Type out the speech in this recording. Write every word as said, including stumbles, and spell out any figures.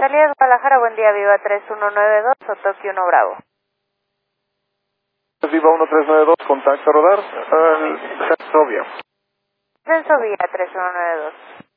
Salida de Guadalajara, buen día, Viva tres uno nueve dos o Tokio uno Bravo. Viva uno tres nueve dos, contacto a rodar, uh, Sensovia. Sensovia tres uno nueve dos.